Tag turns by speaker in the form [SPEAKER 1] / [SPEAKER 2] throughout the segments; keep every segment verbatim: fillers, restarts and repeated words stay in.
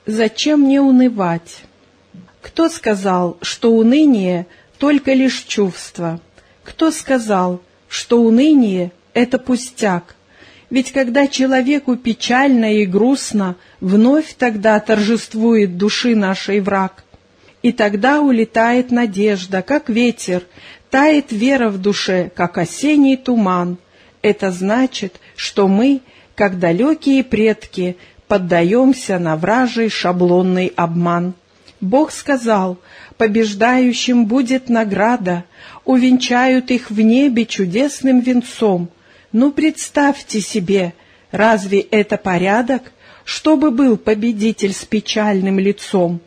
[SPEAKER 1] Зачем мне унывать? Кто сказал, что уныние — только лишь чувство? Кто сказал, что уныние — это пустяк? Ведь когда человеку печально и грустно, вновь тогда торжествует души нашей враг. И тогда улетает надежда, как ветер, тает вера в душе, как осенний туман. Это значит, что мы, как далекие предки, поддаемся на вражий шаблонный обман. Бог сказал: побеждающим будет награда, увенчают их в небе чудесным венцом. Ну, представьте себе, разве это порядок, чтобы был победитель с печальным лицом?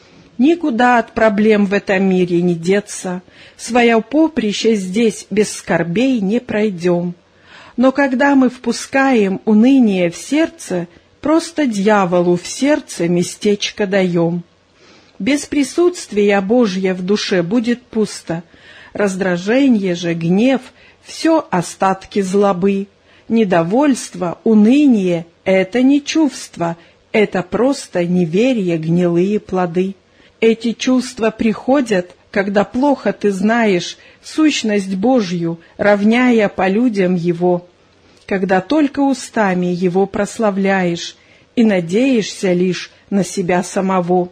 [SPEAKER 1] Никуда от проблем в этом мире не деться, свое поприще здесь без скорбей не пройдем. Но когда мы впускаем уныние в сердце, просто дьяволу в сердце местечко даем. Без присутствия Божья в душе будет пусто, раздражение же, гнев — все остатки злобы. Недовольство, уныние — это не чувство, это просто неверие, гнилые плоды. Эти чувства приходят, когда плохо ты знаешь сущность Божью, равняя по людям Его, когда только устами Его прославляешь и надеешься лишь на себя самого.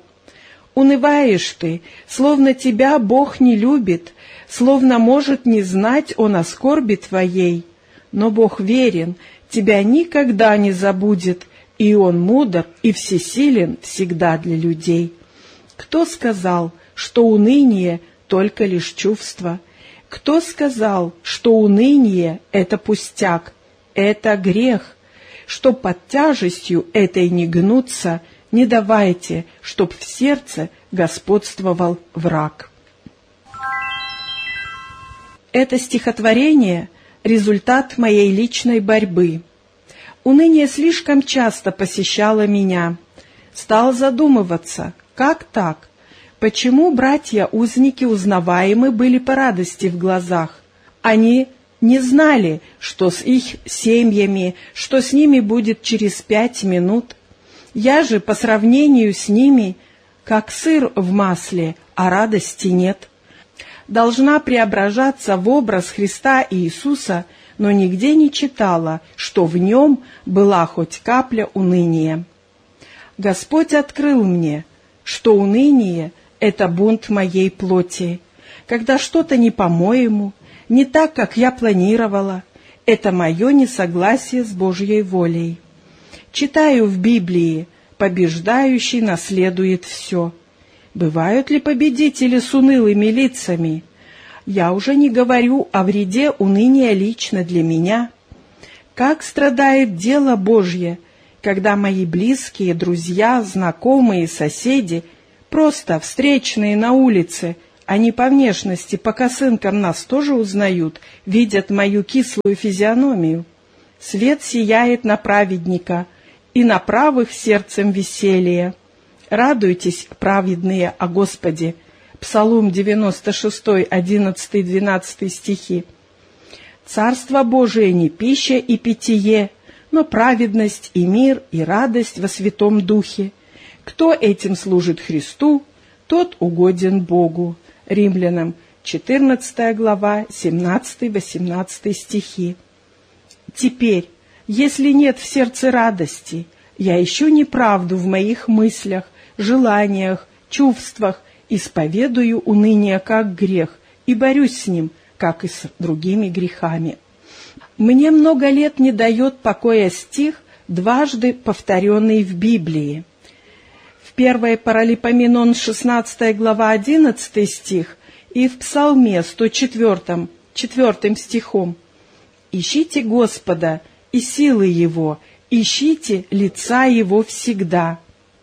[SPEAKER 1] Унываешь ты, словно тебя Бог не любит, словно может не знать Он о скорби твоей. Но Бог верен, тебя никогда не забудет, и Он мудр и всесилен всегда для людей. Кто сказал, что уныние — только лишь чувство? Кто сказал, что уныние — это пустяк, это грех? Чтоб под тяжестью этой не гнуться, не давайте, чтоб в сердце господствовал враг. Это стихотворение — результат моей личной борьбы. Уныние слишком часто посещало меня. Стал задумываться, как так? Почему братья-узники узнаваемы были по радости в глазах? Они не знали, что с их семьями, что с ними будет через пять минут. Я же, по сравнению с ними, как сыр в масле, а радости нет. Должна преображаться в образ Христа Иисуса, но нигде не читала, что в нем была хоть капля уныния. Господь открыл мне, что уныние — это бунт моей плоти, когда что-то не по-моему, не так, как я планировала. Это мое несогласие с Божьей волей. Читаю в Библии: побеждающий наследует все. Бывают ли победители с унылыми лицами? Я уже не говорю о вреде уныния лично для меня. Как страдает дело Божье, когда мои близкие, друзья, знакомые, соседи, просто встречные на улице, они по внешности, по косынкам нас тоже узнают, видят мою кислую физиономию. Свет сияет на праведника, и на правых сердцем веселье. Радуйтесь, праведные, о Господе. Псалом девяносто шесть, одиннадцатый-двенадцатый стихи. Царство Божие не пища и питье, но праведность и мир и радость во Святом Духе. Кто этим служит Христу, тот угоден Богу. Римлянам четырнадцатая глава, семнадцатый-восемнадцатый стихи. Теперь, если нет в сердце радости, я ищу неправду в моих мыслях, желаниях, чувствах, исповедую уныние как грех и борюсь с ним, как и с другими грехами. Мне много лет не дает покоя стих, дважды повторенный в Библии. В первой Паралипоменон шестнадцатая глава, одиннадцатый стих, и в Псалме сто четвёртом, четвёртым стихом. «Ищите Господа и силы Его, ищите лица Его всегда».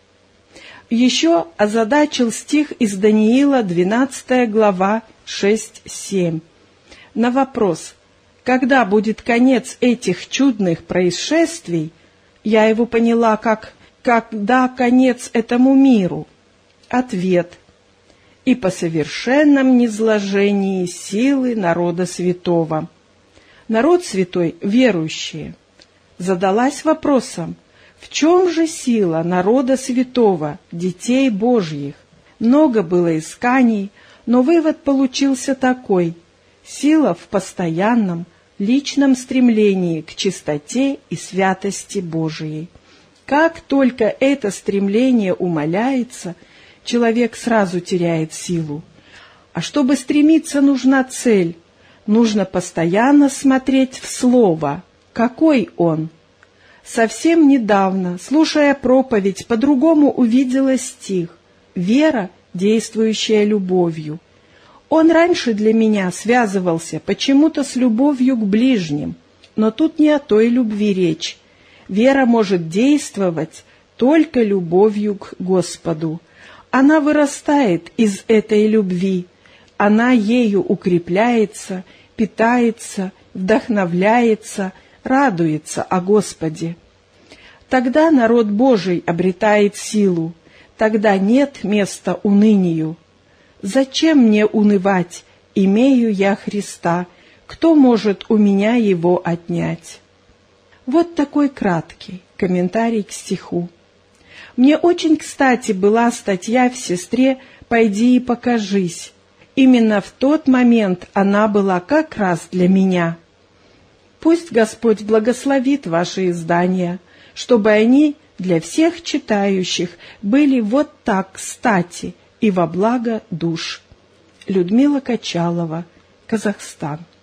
[SPEAKER 1] Еще озадачил стих из Даниила, двенадцатая глава, шесть-семь. На вопрос, когда будет конец этих чудных происшествий, я его поняла как «когда конец этому миру?» Ответ: «И по совершенном низложении силы народа святого». Народ святой, верующие. Задалась вопросом, В чем же сила народа святого, детей Божьих? Много было исканий, но вывод получился такой: сила в постоянном, личном стремлении к чистоте и святости Божией. Как только это стремление умаляется, человек сразу теряет силу. А чтобы стремиться, нужна цель. Нужно постоянно смотреть в Слово. Какой он? Совсем недавно, слушая проповедь, по-другому увидела стих «Вера, действующая любовью». Он раньше для меня связывался почему-то с любовью к ближним, но тут не о той любви речь. Вера может действовать только любовью к Господу. Она вырастает из этой любви, она ею укрепляется, питается, вдохновляется, радуется о Господе. Тогда народ Божий обретает силу, тогда нет места унынию. Зачем мне унывать? Имею я Христа, кто может у меня его отнять? Вот такой краткий комментарий к стиху. Мне очень кстати была статья в «Сестре» «Пойди и покажись». Именно в тот момент она была как раз для меня. Пусть Господь благословит ваши издания, чтобы они для всех читающих были вот так кстати и во благо душ. Людмила Качалова, Казахстан.